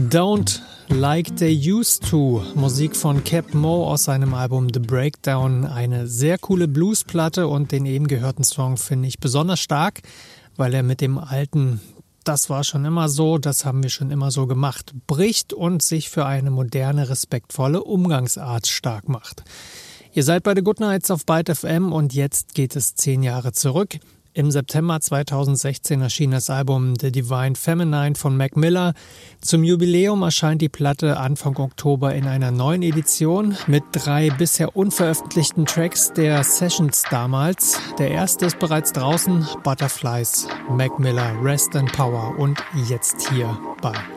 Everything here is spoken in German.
Don't Like They Used To, Musik von Cap Moe aus seinem Album The Breakdown. Eine sehr coole Bluesplatte und den eben gehörten Song finde ich besonders stark, weil er mit dem alten "Das war schon immer so, das haben wir schon immer so gemacht" bricht und sich für eine moderne, respektvolle Umgangsart stark macht. Ihr seid bei The Good Nights auf Byte FM und jetzt geht es 10 Jahre zurück. Im September 2016 erschien das Album The Divine Feminine von Mac Miller. Zum Jubiläum erscheint die Platte Anfang Oktober in einer neuen Edition mit 3 bisher unveröffentlichten Tracks der Sessions damals. Der erste ist bereits draußen, Butterflies, Mac Miller, Rest and Power und jetzt hier bei